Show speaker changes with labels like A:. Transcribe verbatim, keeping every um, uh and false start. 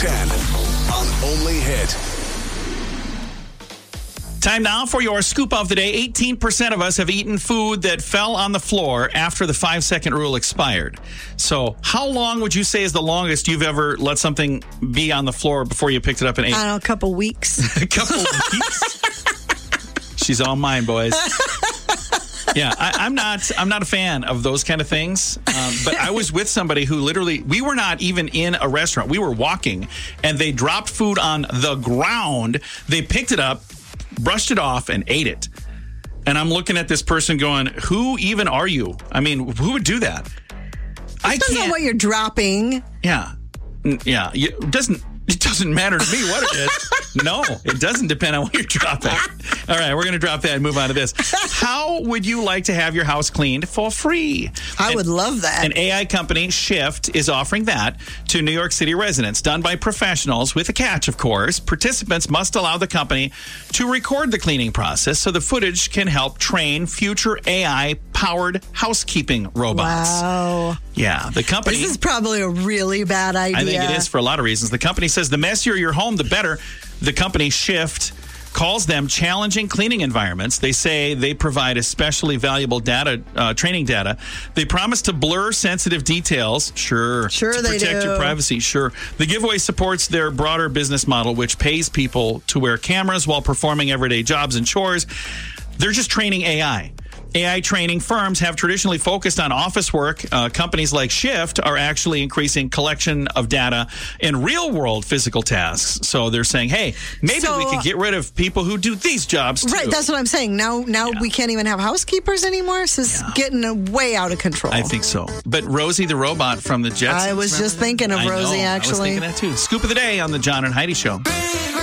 A: ten on Only Hit.
B: Time now for your scoop of the day. eighteen percent of us have eaten food that fell on the floor after the five-second rule expired. So how long would you say is the longest you've ever let something be on the floor before you picked it up and ate?
C: I don't know, a couple weeks.
B: A couple weeks? She's all mine, boys. Yeah, I, I'm not. I'm not a fan of those kind of things. Um, but I was with somebody who literally, we were not even in a restaurant. We were walking, and they dropped food on the ground. They picked it up, brushed it off, and ate it. And I'm looking at this person going, "Who even are you? I mean, who would do that?" I
C: Depends
B: can't.
C: on what you're dropping.
B: Yeah, N- yeah. You- It doesn't. It doesn't matter to me what it is. No, it doesn't depend on what you're dropping. All right, we're going to drop that and move on to this. How would you like to have your house cleaned for free?
C: I
B: An-
C: would love that.
B: An A I company, Shift, is offering that to New York City residents, done by professionals with a catch, of course. Participants must allow the company to record the cleaning process so the footage can help train future A I-powered housekeeping robots.
C: Wow.
B: Yeah, the company...
C: This is probably a really bad idea.
B: I think it is for a lot of reasons. The company says the messier your home, the better. The company Shift calls them challenging cleaning environments. They say they provide especially valuable data, uh, training data. They promise to blur sensitive details. Sure.
C: Sure
B: to
C: they
B: protect
C: do.
B: your privacy. Sure. The giveaway supports their broader business model, which pays people to wear cameras while performing everyday jobs and chores. They're just training A I. A I training firms have traditionally focused on office work. Uh, companies like Shift are actually increasing collection of data in real-world physical tasks. So they're saying, hey, maybe
C: So-
B: we could get rid of people who do these jobs, too.
C: Right, that's what I'm saying. Now now
B: Yeah.
C: we can't even have housekeepers anymore. This is
B: Yeah.
C: getting uh, way out of control.
B: I think so. But Rosie the robot from the Jetsons.
C: I was just
B: remember that?
C: thinking of
B: I
C: Rosie,
B: know.
C: actually.
B: I was thinking that, too. Scoop of the day on the John and Heidi Show.